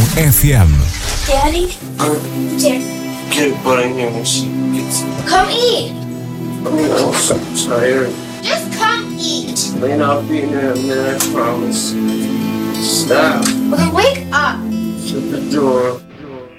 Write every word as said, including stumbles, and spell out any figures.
F M. Daddy? Dad. Get butt in here when she gets here. Come eat. I'm so tired. Just come eat. May not be in there a minute, I promise. Stop. Well, then wake up. Shut the door.